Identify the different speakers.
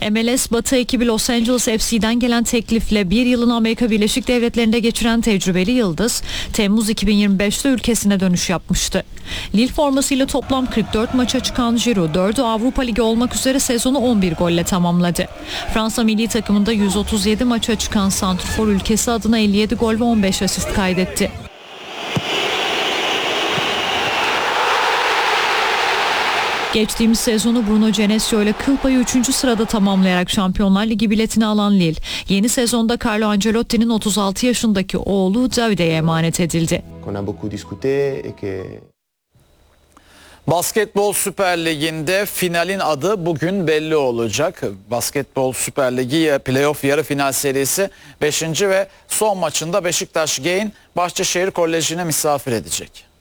Speaker 1: MLS Batı ekibi Los Angeles FC'den gelen teklifle bir yılını Amerika Birleşik Devletleri'nde geçiren tecrübeli yıldız, Temmuz 2025'te ülkesine dönüş yapmıştı. Lille formasıyla toplam 44 maça çıkan Giroud, 4'ü Avrupa Ligi olmak üzere sezonu 11 golle tamamladı. Fransa milli takımında 137 maça çıkan santrfor ülkesi adına 57 gol ve 15 asist kaydetti. Geçtiğimiz sezonu Bruno Genesio ile kıl payı 3. sırada tamamlayarak Şampiyonlar Ligi biletini alan Lille, yeni sezonda Carlo Ancelotti'nin 36 yaşındaki oğlu Davide'ye emanet edildi.
Speaker 2: Basketbol Süper Ligi'nde finalin adı bugün belli olacak. Basketbol Süper Ligi playoff yarı final serisi 5. ve son maçında Beşiktaş Gain Bahçeşehir Koleji'ne misafir edecek.